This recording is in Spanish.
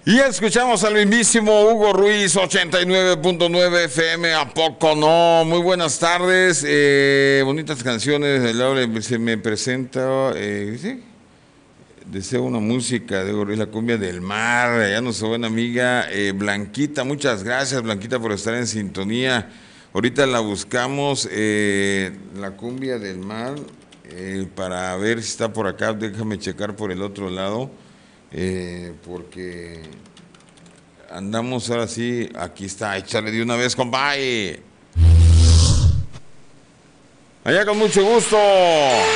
Y escuchamos al mismísimo Hugo Ruiz, 89.9 FM, ¿a poco no? Muy buenas tardes, bonitas canciones, Laura se me presenta, ¿sí? Deseo una música de Hugo Ruiz, la cumbia del mar, allá nuestra buena amiga Blanquita, muchas gracias Blanquita por estar en sintonía, ahorita la buscamos, la cumbia del mar, para ver si está por acá, déjame checar por el otro lado. Porque andamos ahora sí, aquí está, échale de una vez, compadre. Allá con mucho gusto.